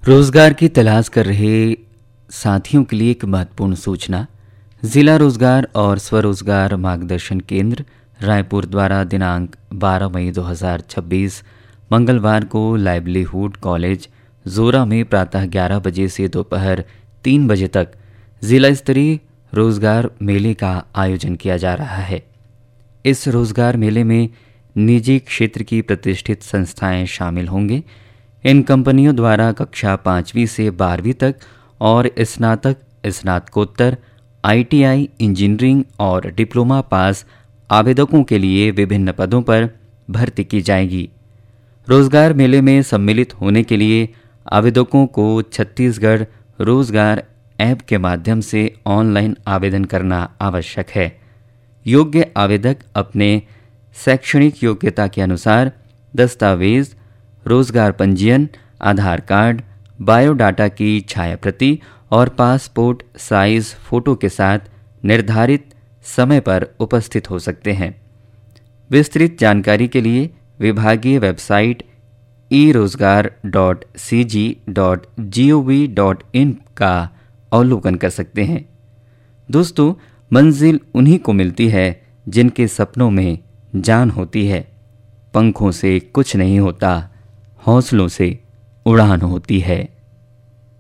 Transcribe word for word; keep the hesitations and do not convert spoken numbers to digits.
रोजगार की तलाश कर रहे साथियों के लिए एक महत्वपूर्ण सूचना। जिला रोजगार और स्वरोजगार मार्गदर्शन केंद्र रायपुर द्वारा दिनांक बारह मई दो हज़ार छब्बीस मंगलवार को लाइवलीहुड कॉलेज जोरा में प्रातः ग्यारह बजे से दोपहर तीन बजे तक जिला स्तरीय रोजगार मेले का आयोजन किया जा रहा है। इस रोजगार मेले में निजी क्षेत्र की प्रतिष्ठित संस्थाएं शामिल होंगे। इन कंपनियों द्वारा कक्षा पाँचवीं से बारहवीं तक और स्नातक, स्नातकोत्तर, आईटीआई, इंजीनियरिंग और डिप्लोमा पास आवेदकों के लिए विभिन्न पदों पर भर्ती की जाएगी। रोजगार मेले में सम्मिलित होने के लिए आवेदकों को छत्तीसगढ़ रोजगार ऐप के माध्यम से ऑनलाइन आवेदन करना आवश्यक है। योग्य आवेदक अपने शैक्षणिक योग्यता के अनुसार दस्तावेज, रोजगार पंजीयन, आधार कार्ड, बायोडाटा की छायाप्रति और पासपोर्ट साइज फोटो के साथ निर्धारित समय पर उपस्थित हो सकते हैं। विस्तृत जानकारी के लिए विभागीय वेबसाइट ई रोजगार dot C ji dot G O V dot in का अवलोकन कर सकते हैं। दोस्तों, मंजिल उन्हीं को मिलती है जिनके सपनों में जान होती है। पंखों से कुछ नहीं होता, हौसलों से उड़ान होती है।